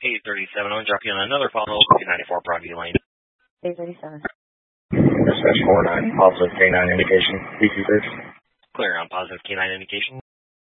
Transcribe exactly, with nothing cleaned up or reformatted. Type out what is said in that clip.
eight thirty-seven. I'm going to drop you on another follow-up two ninety-four Broadview Lane. eight thirty-seven. Dispatch four nine, positive K nine indication, B C search. Clear on positive K nine indication.